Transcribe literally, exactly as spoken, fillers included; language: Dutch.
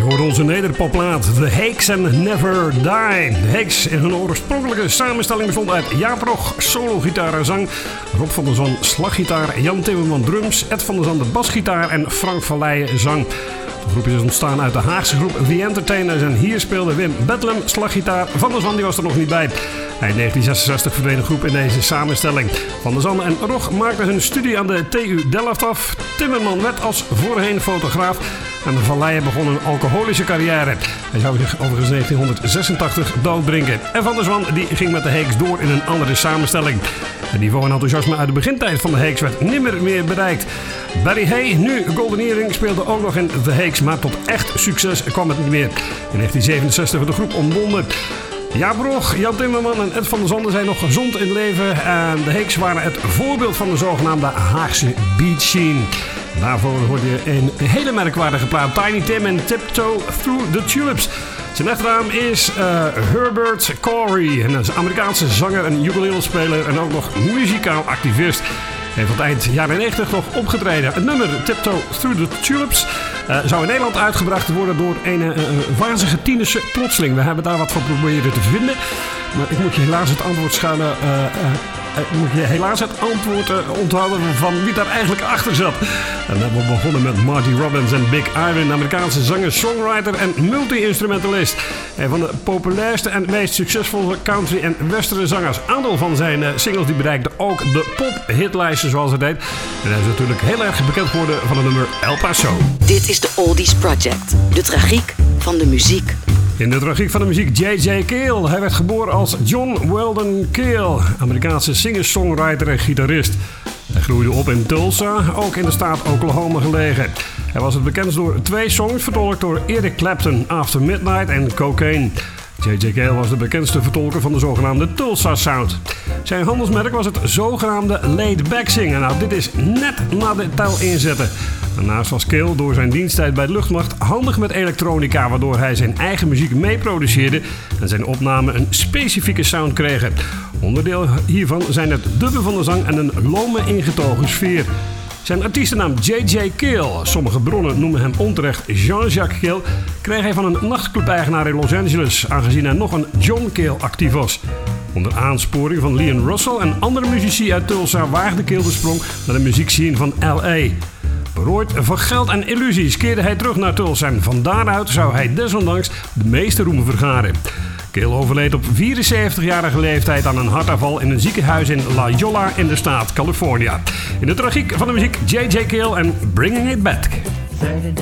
hoorde onze nederpopplaat The Hakes and Never Die. De Hakes in hun oorspronkelijke samenstelling bestond uit Jaap Rog, solo-gitaar en zang, Rob van der Zwan slaggitaar, Jan Timmerman drums, Ed van der Zanden basgitaar en Frank van Leijen zang. De groep is ontstaan uit de Haagse groep The Entertainers en hier speelde Wim Bedlam slaggitaar. Van der Zwan die was er nog niet bij. In negentien zesenzestig verdween de groep in deze samenstelling. Van der Zanden en Rog maakten hun studie aan de T U Delft af. Timmerman werd als voorheen fotograaf. En Van Leijen begon een alcoholische carrière. Hij zou zich overigens negentien zesentachtig doodbrengen. En Van der Zwan die ging met de Hakes door in een andere samenstelling. Het niveau en enthousiasme uit de begintijd van de Hakes werd nimmer meer bereikt. Barry Hay, nu Golden Earring, speelde ook nog in The Hakes, maar tot echt succes kwam het niet meer. In negentien zevenenzestig werd de groep ontbonden. Jaap Rog, Jan Timmerman en Ed van der Zanden zijn nog gezond in leven. En de Hakes waren het voorbeeld van de zogenaamde Haagse beat scene. Daarvoor hoorde je een hele merkwaardige plaat, Tiny Tim en Tiptoe Through the Tulips. Zijn echte naam is uh, Herbert Corey. Een Amerikaanse zanger en ukulele-speler en ook nog muzikaal activist. Hij heeft tot eind jaren negentig nog opgetreden. Het nummer Tiptoe Through the Tulips uh, zou in Nederland uitgebracht worden door een uh, wazige tienerse plotseling. We hebben daar wat van proberen te vinden. Maar ik moet je helaas het antwoord schuilen... Uh, uh, Ik moet je helaas het antwoord uh, onthouden van wie daar eigenlijk achter zat. En dan hebben we begonnen met Marty Robbins en Big Iron, Amerikaanse zanger, songwriter en multi-instrumentalist. Een van de populairste en meest succesvolle country- en western zangers. Een aantal van zijn uh, singles die bereikten ook de pop-hitlijsten zoals het heet. En hij is natuurlijk heel erg bekend geworden van het nummer El Paso. Dit is de Oldies Project, de tragiek van de muziek. In de tragiek van de muziek J J Cale. Hij werd geboren als John Weldon Cale, Amerikaanse singer-songwriter en gitarist. Hij groeide op in Tulsa, ook in de staat Oklahoma gelegen. Hij was het bekendst door twee songs, vertolkt door Eric Clapton, After Midnight en Cocaine. J J Cale was de bekendste vertolker van de zogenaamde Tulsa Sound. Zijn handelsmerk was het zogenaamde laid-back zingen. Nou, dit is net na de tel inzetten. Daarnaast was Cale door zijn diensttijd bij de luchtmacht handig met elektronica, waardoor hij zijn eigen muziek meeproduceerde en zijn opnamen een specifieke sound kregen. Onderdeel hiervan zijn het dubben van de zang en een lome ingetogen sfeer. Zijn artiestennaam J J Cale, sommige bronnen noemen hem onterecht Jean-Jacques Cale, kreeg hij van een nachtclub-eigenaar in Los Angeles, aangezien hij nog een John Cale actief was. Onder aansporing van Leon Russell en andere muzici uit Tulsa waagde Cale de sprong naar de muziekscene van L A. Berooid van geld en illusies keerde hij terug naar Tulsa en van daaruit zou hij desondanks de meeste roem vergaren. Cale overleed op vierenzeventigjarige leeftijd aan een hartaanval in een ziekenhuis in La Jolla in de staat California. In de tragiek van de muziek J J Cale en Bringing It Back. thirty